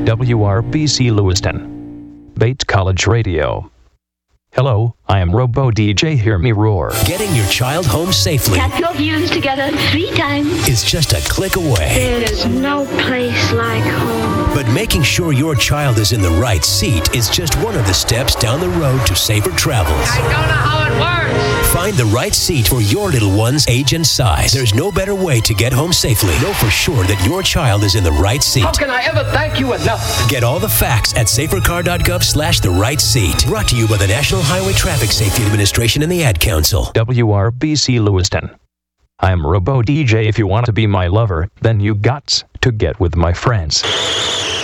WRBC Lewiston. Bates College Radio. Hello, I am Robo DJ Hear Me Roar. Getting your child home safely Tap your views together 3 times. is just a click away. There's no place like home. But making sure your child is in the right seat is just one of the steps down the road to safer travels. I don't know how it works. Find the right seat for your little one's age and size. There's no better way to get home safely. Know for sure that your child is in the right seat. How can I ever thank you enough? Get all the facts at safercar.gov/the right seat. Brought to you by the National Highway Traffic Safety Administration and the Ad Council. WRBC Lewiston. I am Robo DJ. If you want to be my lover, then you got to get with my friends.